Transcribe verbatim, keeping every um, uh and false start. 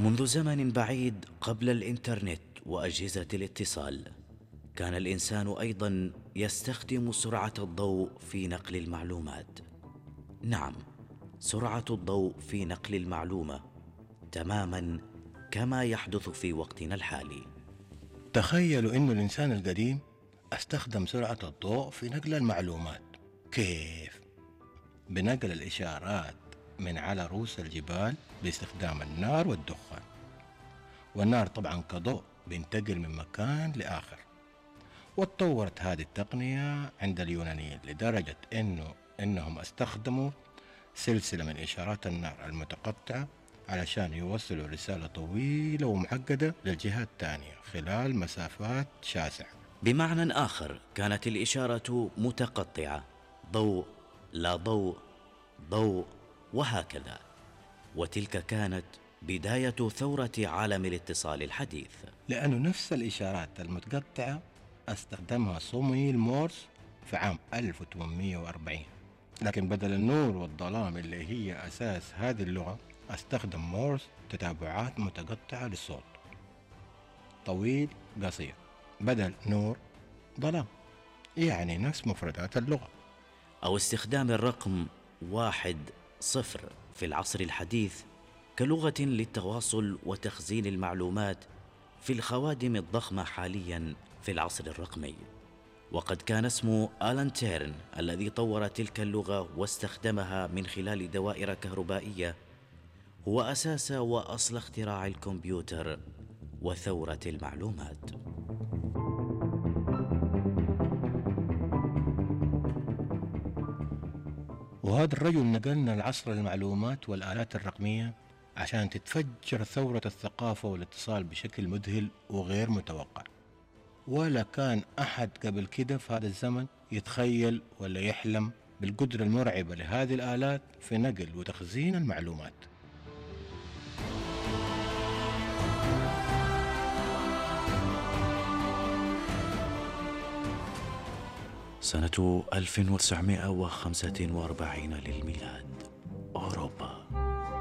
منذ زمن بعيد قبل الإنترنت وأجهزة الاتصال، كان الإنسان أيضا يستخدم سرعة الضوء في نقل المعلومات. نعم، سرعة الضوء في نقل المعلومة تماما كما يحدث في وقتنا الحالي. تخيلوا إنه الإنسان القديم استخدم سرعة الضوء في نقل المعلومات. كيف؟ بنقل الإشارات من على رؤوس الجبال باستخدام النار والدخان، والنار طبعا كضوء بينتقل من مكان لآخر. واتطورت هذه التقنية عند اليونانيين لدرجة إنه إنهم استخدموا سلسلة من إشارات النار المتقطعة علشان يوصلوا رسالة طويلة ومعقدة للجهة الثانية خلال مسافات شاسعة. بمعنى آخر، كانت الإشارة متقطعة، ضوء لا ضوء، ضوء، وهكذا. وتلك كانت بداية ثورة عالم الاتصال الحديث، لأنه نفس الإشارات المتقطعة استخدمها صموئيل مورس في عام ألف وثمانمائة وأربعين، لكن بدل النور والظلام اللي هي أساس هذه اللغة استخدم مورس تتابعات متقطعة للصوت، طويل قصير، بدل نور ظلام، يعني نفس مفردات اللغة. أو استخدام الرقم واحد صفر في العصر الحديث كلغة للتواصل وتخزين المعلومات في الخوادم الضخمة حاليا في العصر الرقمي. وقد كان اسمه آلان تيرن الذي طور تلك اللغة واستخدمها من خلال دوائر كهربائية هو أساس وأصل اختراع الكمبيوتر وثورة المعلومات. وهذا الرجل نقلنا العصر المعلومات والآلات الرقمية عشان تتفجر ثورة الثقافة والاتصال بشكل مذهل وغير متوقع. ولا كان أحد قبل كده في هذا الزمن يتخيل ولا يحلم بالقدرة المرعبة لهذه الآلات في نقل وتخزين المعلومات. سنة ألف وتسعمائة وخمسة وأربعين للميلاد، أوروبا.